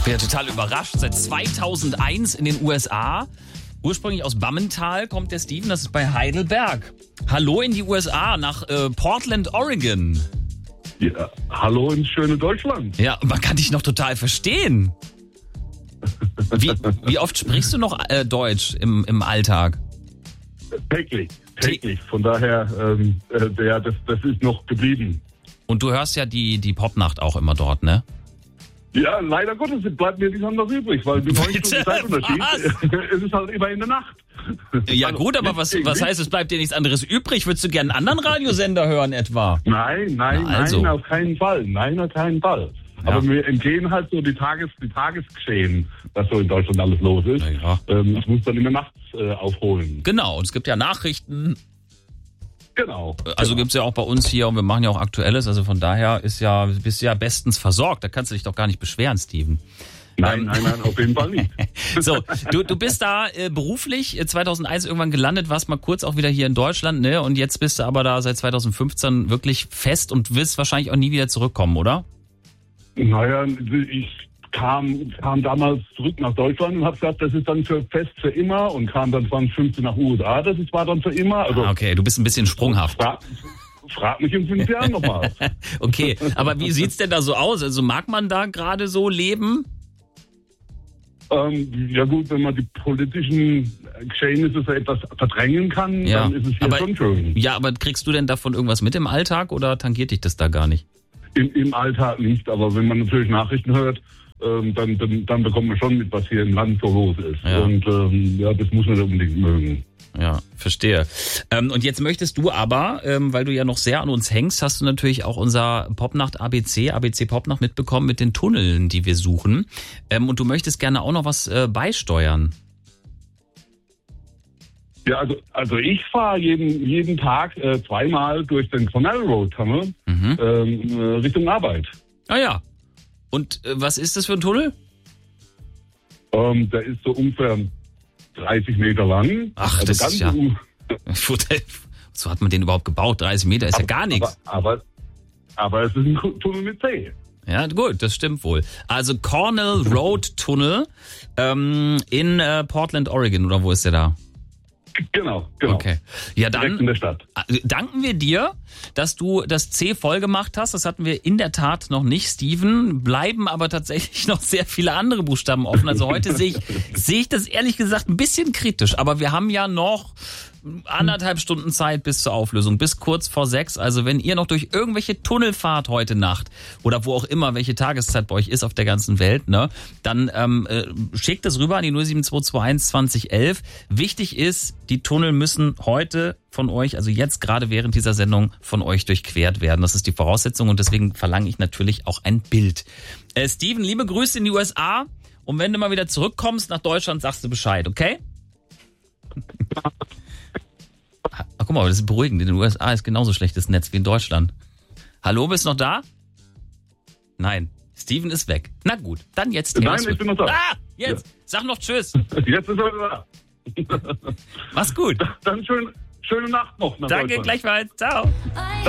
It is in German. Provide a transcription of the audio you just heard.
bin ja total überrascht. Seit 2001 in den USA. Ursprünglich aus Bammental kommt der Steven, das ist bei Heidelberg. Hallo in die USA, nach Portland, Oregon. Ja, hallo ins schöne Deutschland. Ja, man kann dich noch total verstehen. Wie oft sprichst du noch Deutsch im Alltag? Täglich. Von daher, das ist noch geblieben. Und du hörst ja die Popnacht auch immer dort, ne? Ja, leider Gottes, bleibt mir nichts anderes übrig, weil die 9 Stunden Zeitunterschied, es ist halt immer in der Nacht. Ja also, gut, aber was heißt, es bleibt dir nichts anderes übrig? Würdest du gerne einen anderen Radiosender hören etwa? Nein, auf keinen Fall. Nein, auf keinen Fall. Ja. Aber wir entgehen halt so die Tagesgeschehen, was so in Deutschland alles los ist. Ja. Ich muss dann immer nachts aufholen. Genau, und es gibt ja Nachrichten. Genau. Also gibt's ja auch bei uns hier und wir machen ja auch Aktuelles, also von daher bist du ja bestens versorgt. Da kannst du dich doch gar nicht beschweren, Steven. Nein, auf jeden Fall nicht. So, du bist da beruflich 2001 irgendwann gelandet, warst mal kurz auch wieder hier in Deutschland, ne? Und jetzt bist du aber da seit 2015 wirklich fest und wirst wahrscheinlich auch nie wieder zurückkommen, oder? Naja, ich kam damals zurück nach Deutschland und habe gesagt, das ist dann fest für immer und kam dann 2015 nach USA, war dann für immer. Also, okay, du bist ein bisschen sprunghaft. Frag mich in 5 Jahren nochmal. Okay, aber wie sieht's denn da so aus? Also mag man da gerade so leben? Ja gut, wenn man die politischen Geschehnisse so etwas verdrängen kann, dann ist es hier schon schön. Ja, aber kriegst du denn davon irgendwas mit im Alltag oder tangiert dich das da gar nicht? Im Alltag nicht, aber wenn man natürlich Nachrichten hört, dann bekommt man schon mit, was hier im Land so los ist. Ja. Und das muss man unbedingt mögen. Ja, verstehe. Und jetzt möchtest du aber, weil du ja noch sehr an uns hängst, hast du natürlich auch unser Popnacht ABC Popnacht mitbekommen mit den Tunneln, die wir suchen. Und du möchtest gerne auch noch was beisteuern. Ja, also ich fahre jeden Tag zweimal durch den Cornell Road Tunnel Richtung Arbeit. Ah ja. Und was ist das für ein Tunnel? Der ist so ungefähr 30 Meter lang. Ach, also das ist ja... So hat man den überhaupt gebaut? 30 Meter ist ja gar nichts. Aber es ist ein Tunnel mit C. Ja, gut, das stimmt wohl. Also Cornell Road Tunnel in Portland, Oregon, oder wo ist der da? Genau. Okay. Ja, dann direkt in der Stadt. Danken wir dir, dass du das C voll gemacht hast. Das hatten wir in der Tat noch nicht, Steven. Bleiben aber tatsächlich noch sehr viele andere Buchstaben offen. Also heute sehe ich das ehrlich gesagt ein bisschen kritisch. Aber wir haben ja noch 1,5 Stunden Zeit bis zur Auflösung, bis kurz vor 6. Also wenn ihr noch durch irgendwelche Tunnel fahrt heute Nacht oder wo auch immer, welche Tageszeit bei euch ist auf der ganzen Welt, ne, dann schickt es rüber an die 07221 2011. Wichtig ist, die Tunnel müssen heute von euch, also jetzt gerade während dieser Sendung, von euch durchquert werden. Das ist die Voraussetzung und deswegen verlange ich natürlich auch ein Bild. Steven, liebe Grüße in die USA und wenn du mal wieder zurückkommst nach Deutschland, sagst du Bescheid, okay? Ach, guck mal, das ist beruhigend. In den USA ist genauso schlechtes Netz wie in Deutschland. Hallo, bist du noch da? Nein, Steven ist weg. Na gut, dann jetzt. Nein, ich bin noch da. Jetzt. Ja. Sag noch Tschüss. Jetzt ist er da. Mach's gut. Dann schöne Nacht noch. Danke, gleichfalls. Ciao.